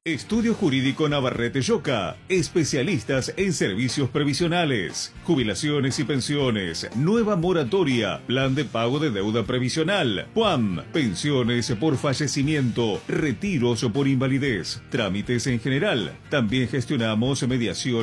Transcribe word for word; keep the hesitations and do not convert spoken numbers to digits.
Estudio Jurídico Navarrete Yoca, especialistas en servicios previsionales, jubilaciones y pensiones, nueva moratoria, plan de pago de deuda previsional, P U A M, pensiones por fallecimiento, retiros por invalidez, trámites en general. También gestionamos mediación